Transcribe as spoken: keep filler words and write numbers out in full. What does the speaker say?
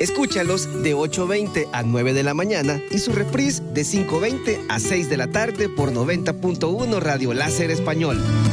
Escúchalos de ocho veinte a nueve de la mañana y su reprise de cinco veinte a seis de la tarde por noventa punto uno Radio Láser Español.